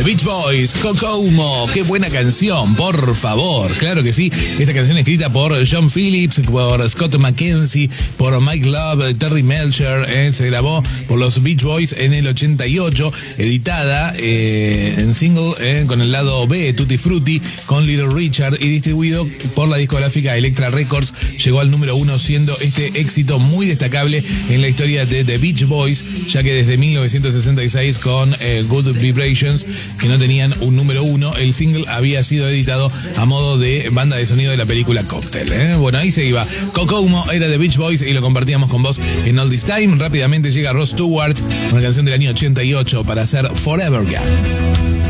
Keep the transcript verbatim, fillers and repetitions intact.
Beach Boys, Kokomo, qué buena canción, por favor, claro que sí. Esta canción escrita por John Phillips, por Scott McKenzie, por Mike Love, Terry Melcher, eh, se grabó por los Beach Boys en el ochenta y ocho, editada eh, en single eh, con el lado B, Tutti Frutti, con Little Richard, y distribuido por la discográfica Elektra Records. Llegó al número uno siendo este éxito muy destacable en la historia de The Beach Boys, ya que desde mil novecientos sesenta y seis con eh, Good Vibrations, que no tenían un número uno, el single había sido editado a modo de banda de sonido de la película Cocktail. ¿eh? Bueno, ahí se iba. Kokomo era de Beach Boys y lo compartíamos con vos en All This Time. Rápidamente llega Ross Stewart, una canción del año ochenta y ocho para hacer Forever Young.